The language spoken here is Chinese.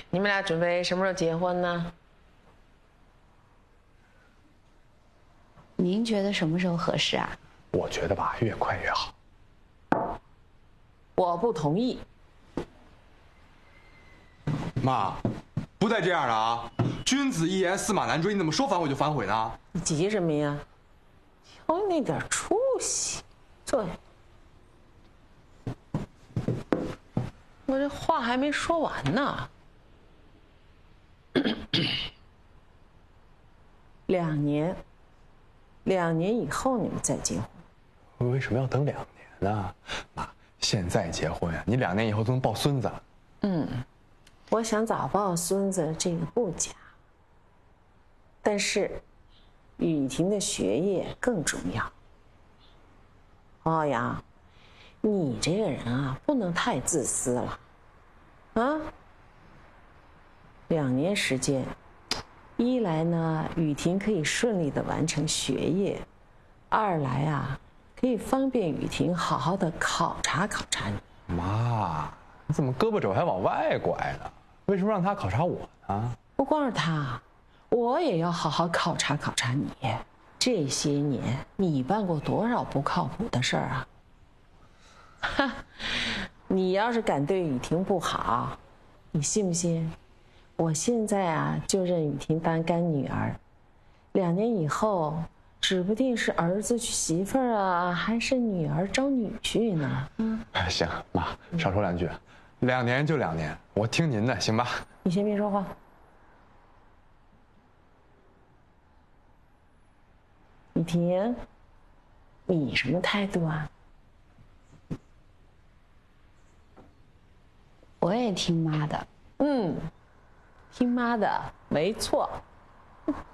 你们俩准备什么时候结婚呢？ 您觉得什么时候合适啊？ 我觉得吧，越快越好。 我不同意。 妈，不带这样的啊！君子一言，驷马难追，你怎么说反悔就反悔呢？ 你急什么呀？瞧你那点出息，坐下。我这话还没说完呢。2年以后你们再结婚。 为什么要等2年呢？妈，现在结婚呀，你2年以后都能抱孙子了。 我想早抱孙子，这个不假。但是，雨婷的学业更重要。欧阳，你这个人啊，不能太自私了。2年时间，一来呢，雨婷可以顺利的完成学业；二来啊，可以方便雨婷好好的考察考察你。 妈，你怎么胳膊肘还往外拐呢？为什么让他考察我呢？ 不光是他，我也要好好考察考察你。这些年你办过多少不靠谱的事儿啊？哈，你要是敢对雨婷不好，你信不信？我现在啊就认雨婷当干女儿，2年以后，指不定是儿子娶媳妇儿啊，还是女儿招女婿呢。 行，妈，少说2句，2年就2年，我听您的，行吧？ 你先别说话。雨婷，你什么态度啊？ 我也听妈的。 听妈的，没错。